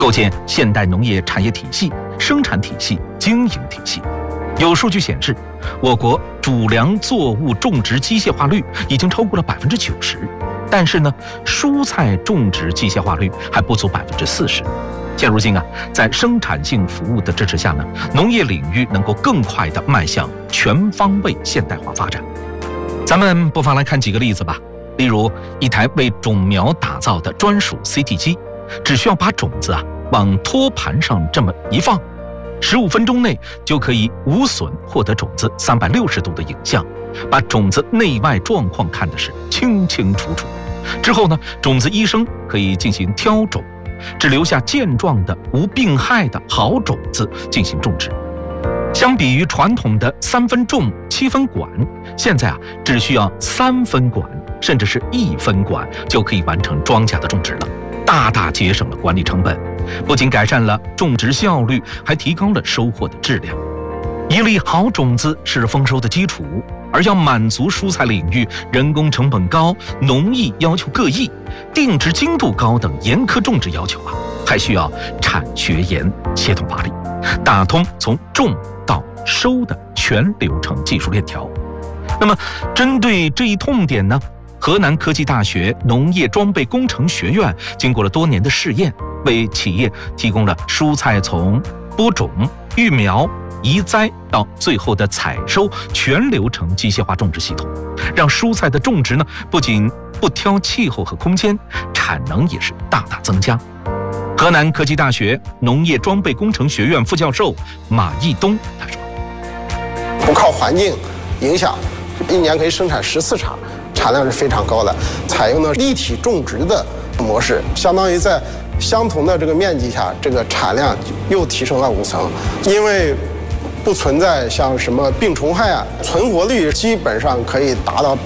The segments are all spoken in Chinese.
构建现代农业产业体系、生产体系、经营体系。有数据显示，我国主粮作物种植机械化率已经超过了90%，但是呢，蔬菜种植机械化率还不足40%。现如今啊，在生产性服务的支持下呢，农业领域能够更快地迈向全方位现代化发展。咱们不妨来看几个例子吧。例如，一台为种苗打造的专属 CT 机，只需要把种子往托盘上这么一放，15分钟内就可以无损获得种子360度的影像，把种子内外状况看的是清清楚楚。之后呢，种子医生可以进行挑种，只留下健壮的、无病害的好种子进行种植。相比于传统的3分种7分管，现在只需要3分管，甚至是1分管就可以完成庄稼的种植了，大大节省了管理成本，不仅改善了种植效率，还提高了收获的质量。一粒好种子是丰收的基础，而要满足蔬菜领域人工成本高、农艺要求各异、定植精度高等严苛种植要求还需要产学研协同发力，打通从种到收的全流程技术链条。那么，针对这一痛点呢，河南科技大学农业装备工程学院经过了多年的试验，为企业提供了蔬菜从播种、育苗、移栽到最后的采收全流程机械化种植系统，让蔬菜的种植呢不仅不挑气候和空间，产能也是大大增加。河南科技大学农业装备工程学院副教授马义东他说：“ 不靠环境影响，一年可以生产14场，产量是非常高的。采用了立体种植的模式，相当于在相同的这个面积下，这个产量又提升了5层。因为不存在像什么病虫害存活率基本上可以达到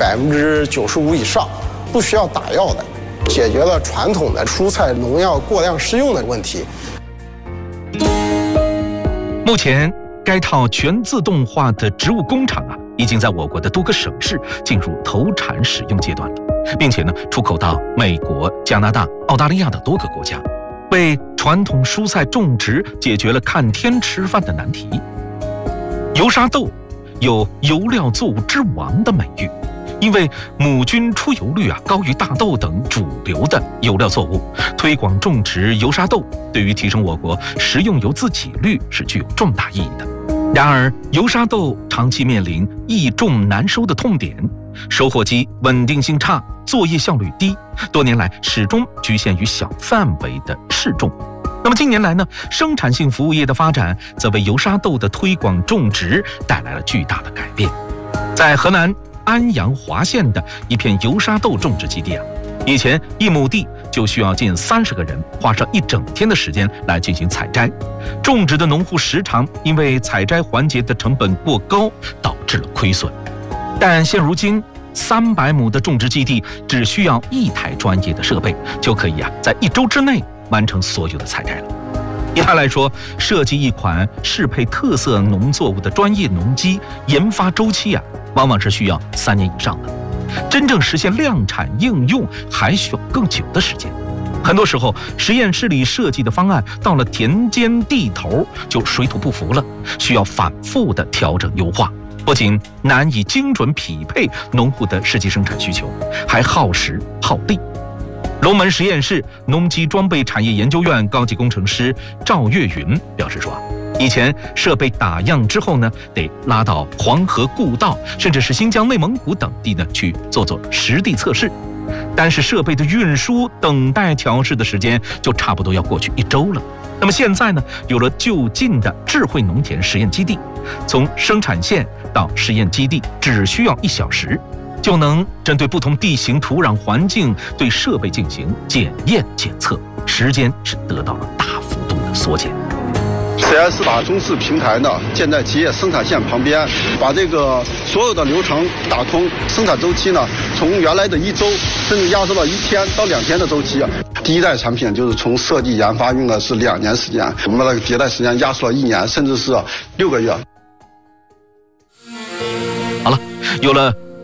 95%以上，不需要打药的，解决了传统的蔬菜农药过量施用的问题。” 目前，该套全自动化的植物工厂已经在我国的多个省市进入投产使用阶段了，并且呢，出口到美国、加拿大、澳大利亚的多个国家，为传统蔬菜种植解决了看天吃饭的难题。油沙豆有油料作物之王的美誉，因为母菌出油率高于大豆等主流的油料作物，推广种植油沙豆对于提升我国食用油自给率是具有重大意义的。然而，油沙豆长期面临易种难收的痛点，收获机稳定性差，作业效率低，多年来始终局限于小范围的试种。那么近年来呢，生产性服务业的发展则为油沙豆的推广种植带来了巨大的改变。在河南安阳华县的一片油沙豆种植基地以前1亩地就需要近30个人花上1整天的时间来进行采摘，种植的农户时常因为采摘环节的成本过高，导致了亏损。但现如今300亩的种植基地只需要1台专业的设备，就可以在1周之内完成所有的采摘了。一般来说，设计一款适配特色农作物的专业农机，研发周期往往是需要3年以上的。真正实现量产应用还需要更久的时间。很多时候，实验室里设计的方案到了田间地头就水土不服了，需要反复的调整优化，不仅难以精准匹配农户的实际生产需求，还耗时耗力。龙门实验室农机装备产业研究院高级工程师赵月云表示说，以前设备打样之后呢，得拉到黄河、固道，甚至是新疆、内蒙古等地呢去做实地测试。但是设备的运输、等待调试的时间就差不多要过去1周了。那么现在呢，有了就近的智慧农田实验基地，从生产线到实验基地只需要1小时，就能针对不同地形、土壤环境对设备进行检验检测，时间是得到了大幅度的缩减。 CS 把中式平台呢建在企业生产线旁边，把这个所有的流程打通，生产周期呢从原来的1周甚至压缩到1天到2天的周期。第一代产品就是从设计研发用的是2年时间，我们的迭代时间压缩了1年，甚至是6个月。 好了，有了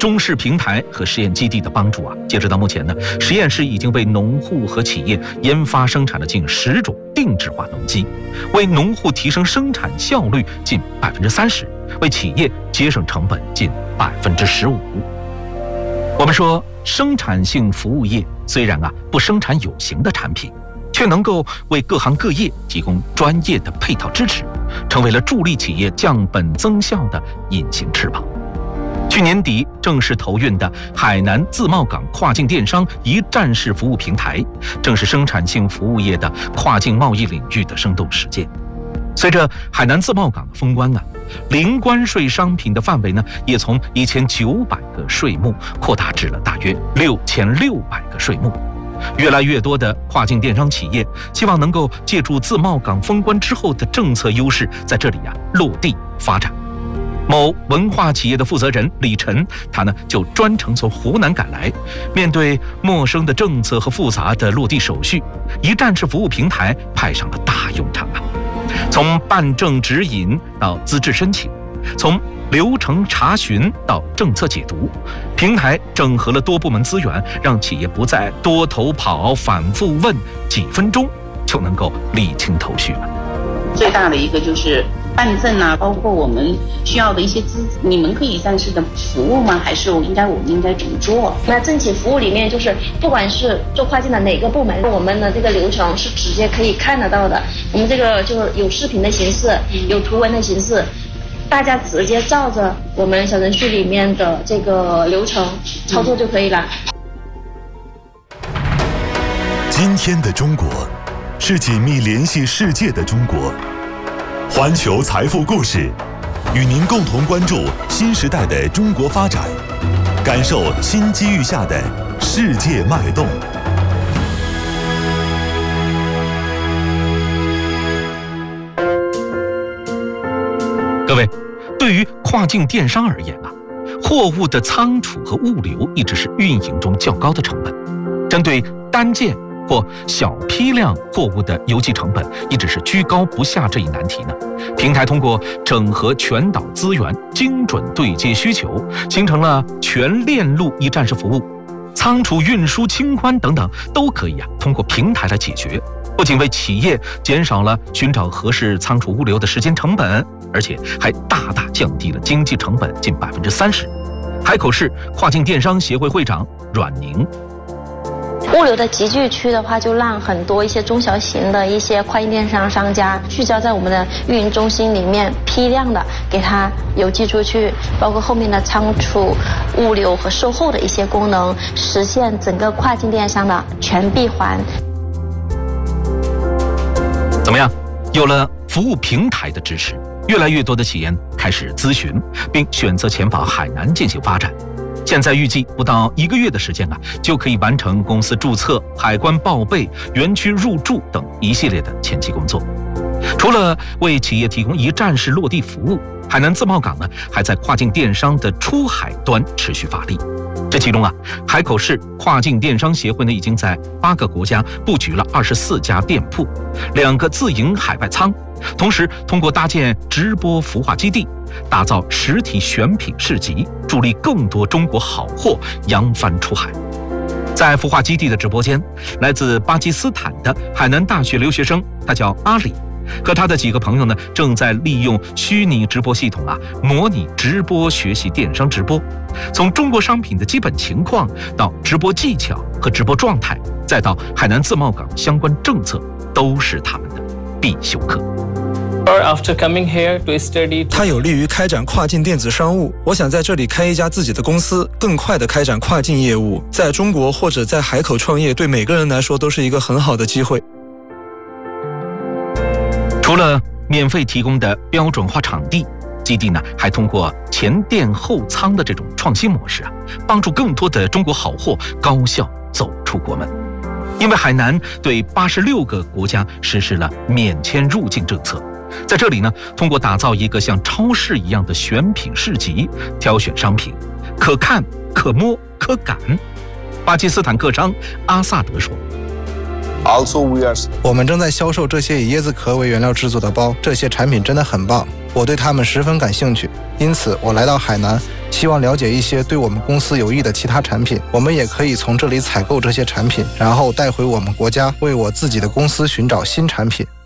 中式平台和实验基地的帮助截止到目前呢，实验室已经为农户和企业研发生产了近10种定制化农机，为农户提升生产效率近30%，为企业节省成本近15%。我们说，生产性服务业虽然不生产有形的产品，却能够为各行各业提供专业的配套支持，成为了助力企业降本增效的隐形翅膀。去年底正式投运的海南自贸港跨境电商一站式服务平台，正是生产性服务业的跨境贸易领域的生动实践。随着海南自贸港的封关零关税商品的范围呢，也从1900个税目扩大至了大约6600个税目。越来越多的跨境电商企业希望能够借助自贸港封关之后的政策优势，在这里落地发展。某文化企业的负责人李晨，他呢就专程从湖南赶来，面对陌生的政策和复杂的落地手续，一站式服务平台派上了大用场从办证指引到资质申请，从流程查询到政策解读，平台整合了多部门资源，让企业不再多头跑、反复问，几分钟就能够理清头绪了。 最大的一个就是办证包括我们需要的一些你们可以一站式的服务吗？还是我们应该怎么做？ 那政企服务里面，就是不管是做跨境的哪个部门，我们的这个流程是直接可以看得到的。我们这个就是有视频的形式，有图文的形式，大家直接照着我们小程序里面的这个流程操作就可以了。 今天的中国是紧密联系世界的中国。环球财富故事，与您共同关注新时代的中国发展，感受新机遇下的世界脉动。 各位，对于跨境电商而言货物的仓储和物流一直是运营中较高的成本。针对单件或小批量货物的邮寄成本一直是居高不下这一难题呢，平台通过整合全岛资源，精准对接需求，形成了全链路一站式服务，仓储、运输、清关等等都可以通过平台来解决。不仅为企业减少了寻找合适仓储物流的时间成本，而且还大大降低了经济成本近30%。海口市跨境电商协会会长阮宁。 物流的集聚区的话，就让很多一些中小型的一些跨境电商商家聚焦在我们的运营中心里面，批量的给它邮寄出去，包括后面的仓储、物流和售后的一些功能，实现整个跨境电商的全闭环。 怎么样？有了服务平台的支持，越来越多的企业开始咨询并选择前往海南进行发展。现在预计不到1个月的时间就可以完成公司注册、海关报备、园区入驻等一系列的前期工作。除了为企业提供一站式落地服务，海南自贸港还在跨境电商的出海端持续发力。这其中海口市跨境电商协会已经在8个国家布局了24家店铺、2个自营海外仓，同时通过搭建直播孵化基地，打造实体选品市集，助力更多中国好货扬帆出海。在孵化基地的直播间，来自巴基斯坦的海南大学留学生，他叫阿里，和他的几个朋友正在利用虚拟直播系统模拟直播学习电商直播，从中国商品的基本情况到直播技巧和直播状态，再到海南自贸港相关政策，都是他们的必修课。 它有利于开展跨境电子商务。我想在这里开一家自己的公司，更快地开展跨境业务。在中国或者在海口创业，对每个人来说都是一个很好的机会。 除了免费提供的标准化场地，基地还通过前店后仓的这种创新模式帮助更多的中国好货高效走出国门。因为海南对86个国家实施了免签入境政策，在这里通过打造一个像超市一样的选品市集，挑选商品可看、可摸、可感。巴基斯坦客商阿萨德说：“ 我们正在销售这些以椰子壳为原料制作的包，这些产品真的很棒，我对它们十分感兴趣，因此我来到海南，希望了解一些对我们公司有益的其他产品。我们也可以从这里采购这些产品，然后带回我们国家，为我自己的公司寻找新产品。